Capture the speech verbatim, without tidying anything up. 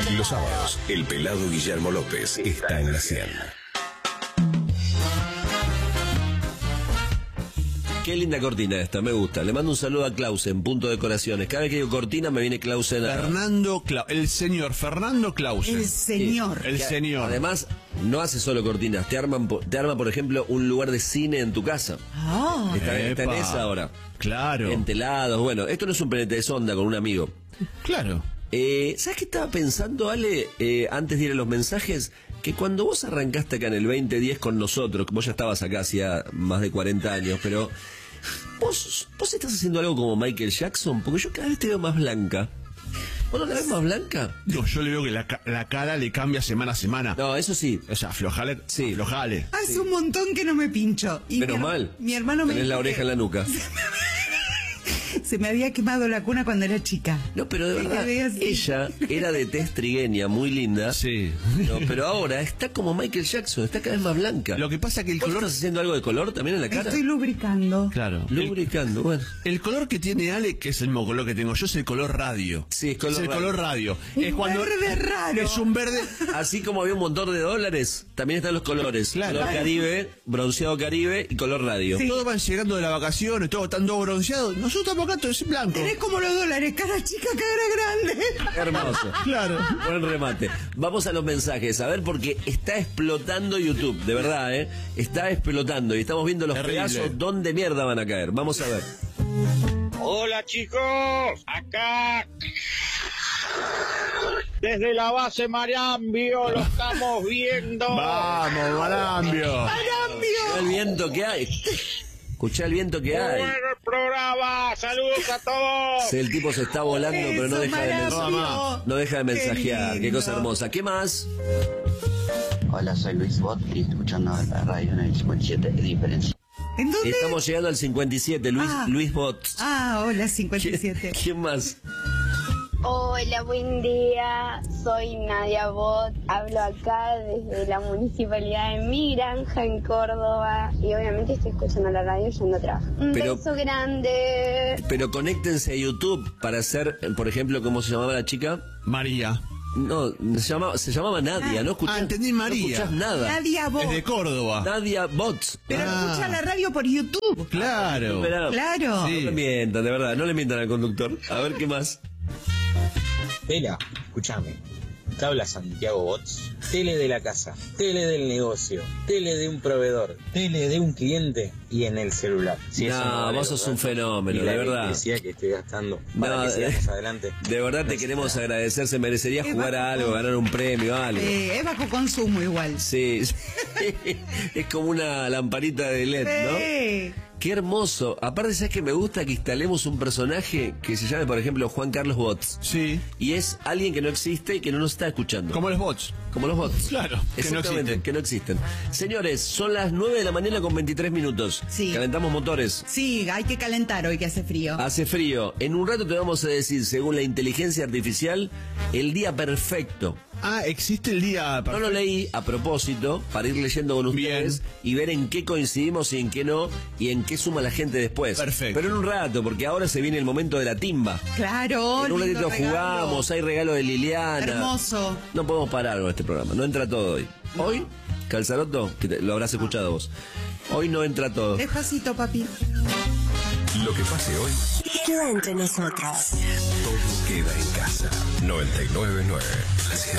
Los sábados, el pelado Guillermo López está en la cien. Qué linda cortina esta, me gusta. Le mando un saludo a Clausen, Punto Decoraciones. Cada vez que digo cortina me viene Clausen. A... Fernando Clausen, el señor Fernando Clausen. El señor. Sí, el señor. Además, no hace solo cortinas, te arman, te arma, por ejemplo, un lugar de cine en tu casa. Ah. Está, está en Epa. esa ahora. Claro. En telados, bueno, esto no es un planeta de sonda con un amigo. Claro. Eh, ¿Sabes qué estaba pensando, Ale, eh, antes de ir a los mensajes? Que cuando vos arrancaste acá en el veinte diez con nosotros, vos ya estabas acá hacía más de cuarenta años, pero vos, vos estás haciendo algo como Michael Jackson, porque yo cada vez te veo más blanca. ¿Vos no la ves más blanca? No, yo le veo que la, la cara le cambia semana a semana. No, eso sí. O sea, aflojale. Sí. Aflojale. Hace Sí. un montón que no me pincho. Y Menos mi, mal. Mi hermano me Tenés la dijo oreja que en la nuca. se me había quemado la cuna cuando era chica. No, pero de Me verdad, quedé así. ella era de tez trigueña, muy linda. Sí. No, pero ahora está como Michael Jackson, está cada vez más blanca. Lo que pasa es que el ¿Vos color... estás haciendo algo de color también en la cara? Estoy lubricando. Claro. El, Lubricando, bueno. el color que tiene Ale, que es el mismo color que tengo yo, es el color radio. Sí, es color el radio. color radio. Un es cuando verde raro. Es un verde... Así como había un montón de dólares, también están los colores. Claro. Color Caribe, bronceado Caribe y color radio. Sí. Todos van llegando de las vacaciones, todos están todos bronceados. Nosotros estamos acá, todo es blanco. Tenés como los dólares, cara chica, cara grande. Hermoso. Claro. Buen remate. Vamos a los mensajes, a ver, porque está explotando YouTube, de verdad, ¿eh? Está explotando y estamos viendo los Terrible. pedazos dónde mierda van a caer. Vamos a ver. Hola chicos, acá desde la base Marambio lo estamos viendo. Vamos, Marambio. Escuchá el viento que hay. Escuchá el viento que hay. Bueno el programa, saludos a todos. Sí, el tipo se está volando, pero no Eso, deja de mensajear. Marambio. No deja de Qué mensajear. Qué lindo. cosa hermosa. ¿Qué más? Hola, soy Luis Bot y estoy escuchando la radio en el cincuenta y siete de diferencia. ¿En dónde? Estamos llegando al cincuenta y siete, Luis, Ah. Luis Bot. Ah, hola, cincuenta y ¿Quién, siete. quién más? Hola, buen día. Soy Nadia Bot. Hablo acá desde la municipalidad de Mi Granja en Córdoba. Y obviamente estoy escuchando la radio yendo a trabajar. Un Pero- beso grande. Pero conéctense a YouTube para hacer, por ejemplo, ¿cómo se llamaba la chica? María. No, se llamaba, se llamaba Nadia, ¿no escuchás? Ah, entendí, María. No escuchás nada. Nadia Bot. Es de Córdoba. Nadia Bots. Pero Ah. escucha la radio por YouTube. Claro. Esperá. Claro. Sí. No le mientan, de verdad, no le mientan al conductor. A ver qué más. Vela, escúchame. Te habla Santiago Bots. Tele de la casa, tele del negocio, tele de un proveedor, tele de un cliente y en el celular. Si No, eso vale, vos sos ¿verdad? un fenómeno, Y la de verdad. electricidad que estoy gastando para No, que sigamos eh, adelante. De verdad te queremos agradecer, se merecería Es jugar a bajo algo, con- ganar un premio, algo. Eh, es bajo consumo igual. Sí, es como una lamparita de L E D, ¿no? Sí. Qué hermoso. Aparte, ¿sabes que me gusta que instalemos un personaje que se llame, por ejemplo, Juan Carlos Bots? Sí. Y es alguien que no existe y que no nos está escuchando. Como los bots. Como los bots. Claro, que no Exactamente, existen. que no existen. Señores, son las nueve de la mañana con veintitrés minutos. Sí. Calentamos motores. Sí, hay que calentar hoy que hace frío. Hace frío. En un rato te vamos a decir, según la inteligencia artificial, el día perfecto. Ah, existe el día... No lo leí a propósito para ir leyendo con ustedes y ver en qué coincidimos y en qué no y en qué suma la gente después. Perfecto. Pero en un rato, porque ahora se viene el momento de la timba. Claro. En un lindo ratito regalo. jugamos, hay regalo de Liliana. Hermoso. No podemos parar con este programa, no entra todo hoy. Hoy, Calzaroto, que te- lo habrás escuchado vos. Hoy no entra todo. Despacito, papi. Lo que pase hoy, Queda entre nosotros. todo queda en casa. noventa y nueve punto nueve